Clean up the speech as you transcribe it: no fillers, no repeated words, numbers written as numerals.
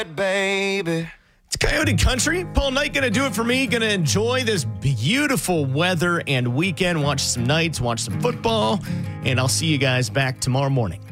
Baby. It's Coyote Country. Paul Knight going to do it for me. Going to enjoy this beautiful weather and weekend. Watch some Knights, watch some football. And I'll see you guys back tomorrow morning.